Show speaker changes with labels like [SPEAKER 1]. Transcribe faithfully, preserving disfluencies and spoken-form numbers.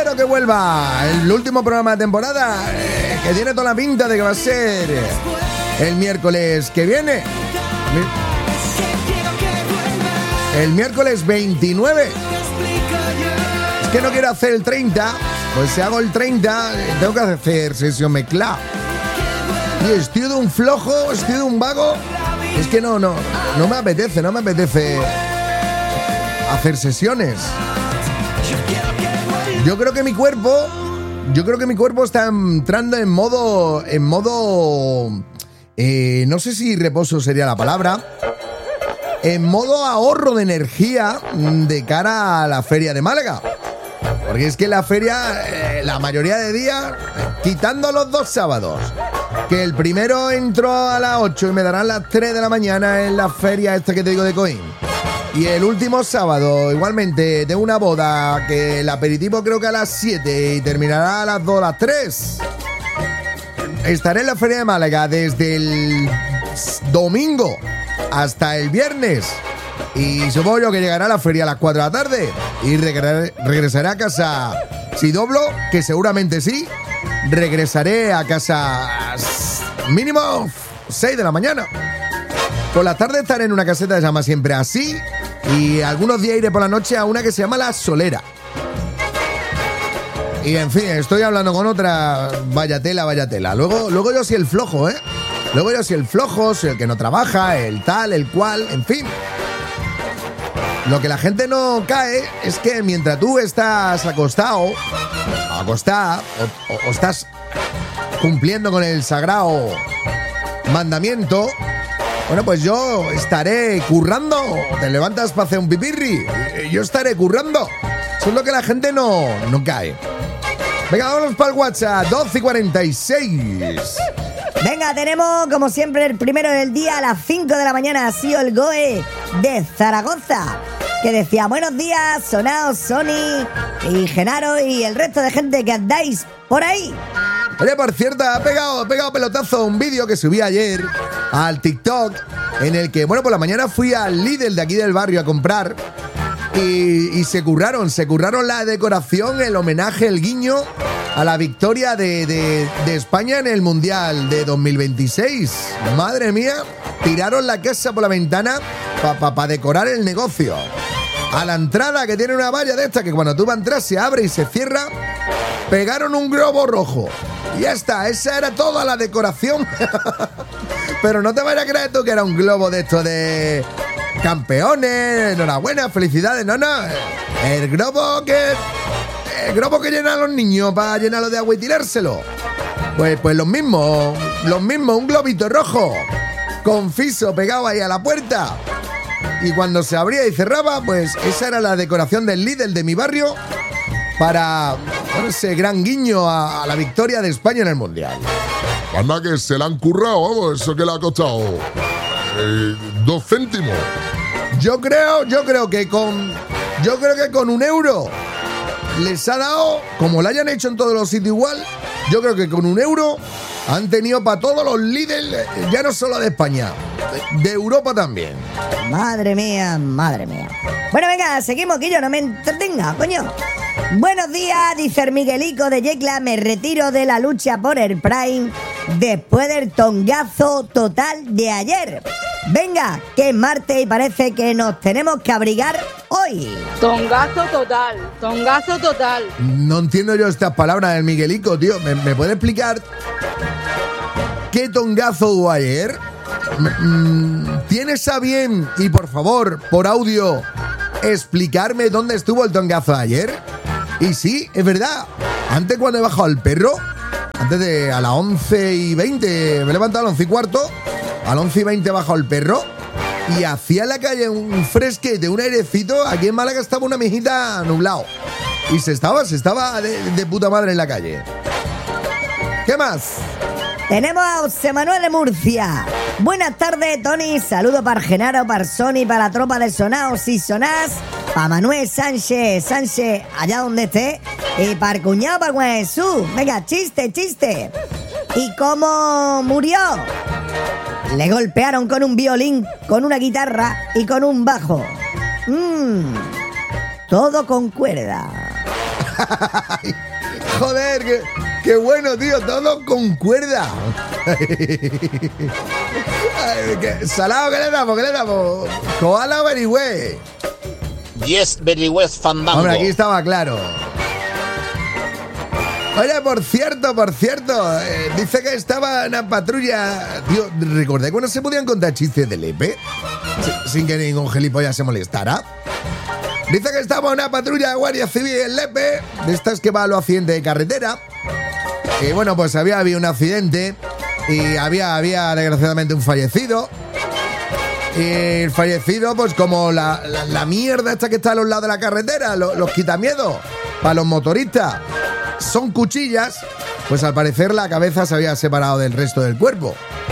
[SPEAKER 1] quiero que vuelva. El último programa de temporada, eh, que tiene toda la pinta de que va a ser el miércoles que viene. El miércoles veintinueve. Es que no quiero hacer el treinta. Pues si hago el treinta, tengo que hacer sesión mezclada. Y estoy de un flojo, estoy de un vago. Es que no, no, no me apetece, no me apetece hacer sesiones. Yo creo que mi cuerpo, yo creo que mi cuerpo está entrando en modo, en modo, eh, no sé si reposo sería la palabra, en modo ahorro de energía de cara a la feria de Málaga. Porque es que la feria, eh, la mayoría de días, quitando los dos sábados, que el primero entró a las ocho y me darán las tres de la mañana en la feria esta que te digo de Coín. Y el último sábado, igualmente, tengo una boda que el aperitivo creo que a las siete y terminará a las dos, a las tres. Estaré en la feria de Málaga desde el domingo hasta el viernes. Y supongo yo que llegará a la feria a las cuatro de la tarde y regre- regresaré a casa. Si doblo, que seguramente sí, regresaré a casa mínimo seis de la mañana. Por la tarde estaré en una caseta que se llama Siempre Así y algunos días iré por la noche a una que se llama La Solera. Y en fin, estoy hablando con otra, vaya tela, vaya tela. Luego, luego yo soy el flojo, ¿eh? Luego yo soy el flojo, soy el que no trabaja, el tal, el cual, en fin. Lo que la gente no cae es que mientras tú estás acostado, acostada, o, o, o estás cumpliendo con el sagrado mandamiento, bueno, pues yo estaré currando. Te levantas para hacer un pipirri, yo estaré currando. Eso es lo que la gente no, no cae. Venga, vámonos para el WhatsApp, doce y cuarenta y seis.
[SPEAKER 2] Venga, tenemos como siempre el primero del día a las cinco de la mañana. Ha sido el Goe de Zaragoza, que decía: buenos días, Sonao, Sony y Genaro y el resto de gente que andáis por ahí.
[SPEAKER 1] Oye, por cierto, ha pegado, ha pegado pelotazo un vídeo que subí ayer al TikTok, en el que, bueno, por la mañana fui al Lidl de aquí del barrio a comprar y, y se curraron, se curraron la decoración, el homenaje, el guiño a la victoria de, de, de España en el Mundial de dos mil veintiséis. Madre mía, tiraron la casa por la ventana para pa, pa decorar el negocio. A la entrada, que tiene una valla de esta que cuando tú vas a entrar se abre y se cierra, pegaron un globo rojo. Y ya está, esa era toda la decoración. Pero no te vayas a creer tú que era un globo de esto de campeones, enhorabuena, felicidades. No, no, el globo que... El globo que llenan los niños para llenarlo de agua y tirárselo. Pues, pues los mismos, los mismos, un globito rojo, confiso pegado ahí a la puerta. Y cuando se abría y cerraba, pues esa era la decoración del Lidl de mi barrio para, bueno, ese gran guiño a, a la victoria de España en el Mundial.
[SPEAKER 3] Anda que se la han currado, vamos, eso que le ha costado eh, dos céntimos.
[SPEAKER 1] Yo creo, yo creo que con, yo creo que con un euro les ha dado, como lo hayan hecho en todos los sitios igual, yo creo que con un euro han tenido para todos los Lidl, ya no solo de España, de, de Europa también.
[SPEAKER 2] Madre mía, madre mía. Bueno, venga, seguimos, que yo no me entretenga, coño. Buenos días, dice el Miguelico de Yecla. Me retiro de la lucha por el Prime después del tongazo total de ayer. Venga, que es martes y parece que nos tenemos que abrigar hoy.
[SPEAKER 4] Tongazo total, tongazo total.
[SPEAKER 1] No entiendo yo estas palabras del Miguelico, tío. ¿Me, me puede explicar qué tongazo hubo ayer? ¿Tienes a bien, y por favor, por audio, explicarme dónde estuvo el tongazo ayer? Y sí, es verdad. Antes, cuando he bajado al perro, antes de a las once y veinte, me he levantado a las once y cuarto, a las once y veinte he bajado el perro y hacía en la calle un fresquete, un airecito. Aquí en Málaga estaba una mijita nublado y se estaba, se estaba de, de puta madre en la calle. ¿Qué más?
[SPEAKER 2] Tenemos a José Manuel de Murcia. Buenas tardes, Tony. Saludo para Genaro, para Sony, para la tropa de Sonaos y Sonás, para Manuel Sánchez, Sánchez, allá donde esté, y para el cuñado, para Juan Jesús. Venga, chiste, chiste. ¿Y cómo murió? Le golpearon con un violín, con una guitarra y con un bajo. Mmm, todo con cuerda.
[SPEAKER 1] Joder, qué, qué bueno, tío, todo concuerda. Ay, ¿qué? Salado, ¿qué le damos? ¿Qué le damos? Koala o Berigüe.
[SPEAKER 5] Yes, very west fandango.
[SPEAKER 1] Hombre, aquí estaba claro. Oye, por cierto, por cierto, eh, dice que estaba en la patrulla. Tío, recordé cuando se podían contar chistes de Lepe sin, sin que ningún gilipollas se molestara. Dice que estaba en una patrulla de Guardia Civil en Lepe, de estas que va a los accidentes de carretera. Y bueno, pues había habido un accidente y había, había desgraciadamente un fallecido. Y el fallecido, pues como la, la, la mierda esta que está a los lados de la carretera, los, los quitamiedos para los motoristas, son cuchillas, pues al parecer la cabeza se había separado del resto del cuerpo.